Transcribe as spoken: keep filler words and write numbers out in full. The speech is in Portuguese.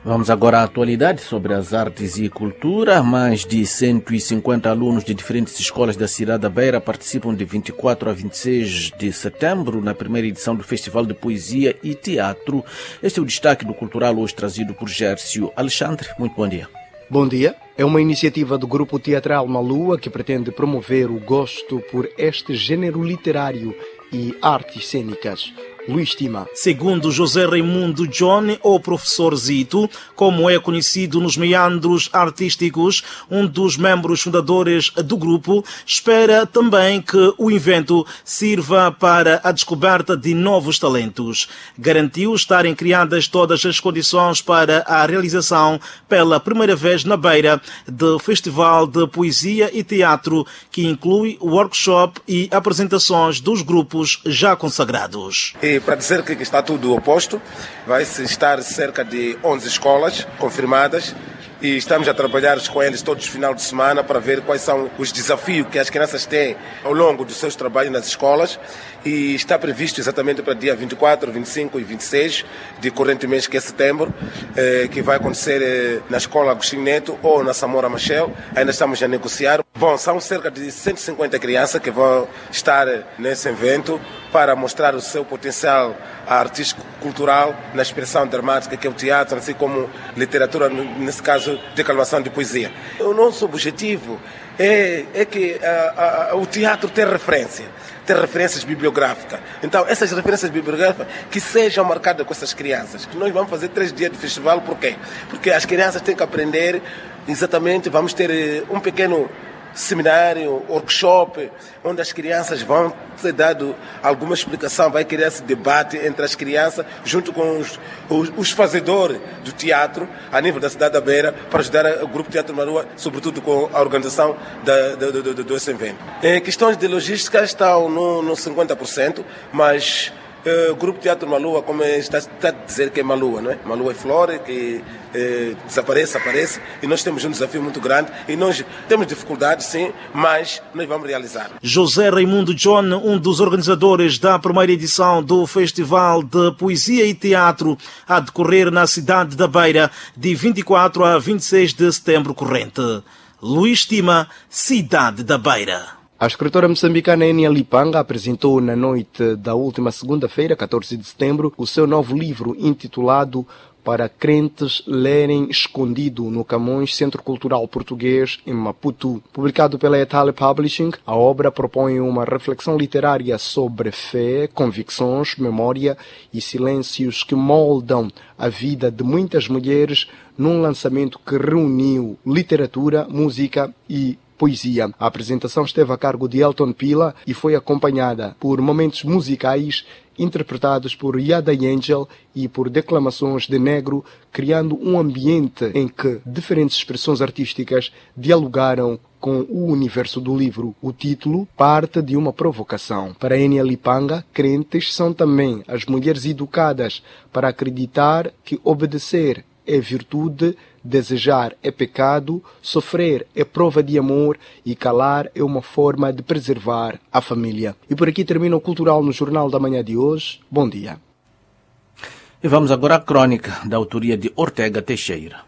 Vamos agora à atualidade sobre as artes e cultura. Mais de cento e cinquenta alunos de diferentes escolas da cidade da Beira participam de vinte e quatro a vinte e seis de setembro na primeira edição do Festival de Poesia e Teatro. Este é o destaque do Cultural hoje trazido por Gércio Alexandre. Muito bom dia. Bom dia. É uma iniciativa do Grupo Teatral Malua que pretende promover o gosto por este gênero literário e artes cênicas. Luís Tima. Segundo José Raimundo John, ou Professor Zito, como é conhecido nos meandros artísticos, um dos membros fundadores do grupo, espera também que o evento sirva para a descoberta de novos talentos. Garantiu estarem criadas todas as condições para a realização, pela primeira vez na Beira, do Festival de Poesia e Teatro, que inclui workshop e apresentações dos grupos já consagrados. E para dizer que está tudo oposto, vai-se estar cerca de onze escolas confirmadas e estamos a trabalhar com eles todos os finais de semana para ver quais são os desafios que as crianças têm ao longo dos seus trabalhos nas escolas, e está previsto exatamente para dia vinte e quatro, vinte e cinco e vinte e seis de corrente mês, que é setembro, eh, que vai acontecer eh, na Escola Agostinho Neto ou na Samora Machel. Ainda estamos a negociar. Bom, são cerca de cento e cinquenta crianças que vão estar nesse evento para mostrar o seu potencial artístico-cultural na expressão dramática, que é o teatro, assim como literatura, nesse caso, declamação de poesia. O nosso objetivo é, é que a, a, o teatro tenha referência, ter referências bibliográficas. Então, essas referências bibliográficas que sejam marcadas com essas crianças. Nós vamos fazer três dias de festival, por quê? Porque as crianças têm que aprender exatamente, vamos ter um pequeno seminário, workshop, onde as crianças vão ser dado alguma explicação, vai criar esse debate entre as crianças, junto com os, os, os fazedores do teatro, a nível da cidade da Beira, para ajudar o Grupo Teatro Malua, sobretudo com a organização da, do, do, do, do evento. Em questões de logística estão no, no cinquenta por cento, mas o uh, Grupo Teatro Malua, como está, está a dizer que é Malua, não é? Malua é flor, que uh, desaparece, aparece, e nós temos um desafio muito grande, e nós temos dificuldades, sim, mas nós vamos realizar. José Raimundo John, um dos organizadores da primeira edição do Festival de Poesia e Teatro, a decorrer na cidade da Beira, de vinte e quatro a vinte e seis de setembro corrente. Luís Tima, Cidade da Beira. A escritora moçambicana Enia Lipanga apresentou na noite da última segunda-feira, catorze de setembro, o seu novo livro intitulado Para Crentes Lerem Escondido no Camões Centro Cultural Português em Maputo. Publicado pela Etale Publishing, a obra propõe uma reflexão literária sobre fé, convicções, memória e silêncios que moldam a vida de muitas mulheres num lançamento que reuniu literatura, música e poesia. A apresentação esteve a cargo de Elton Pila e foi acompanhada por momentos musicais interpretados por Yada Angel e por declamações de negro, criando um ambiente em que diferentes expressões artísticas dialogaram com o universo do livro. O título parte de uma provocação. Para Enia Lipanga, crentes são também as mulheres educadas para acreditar que obedecer é virtude, desejar é pecado, sofrer é prova de amor e calar é uma forma de preservar a família. E por aqui termina o Cultural no Jornal da Manhã de hoje. Bom dia. E vamos agora à crônica, da autoria de Ortega Teixeira.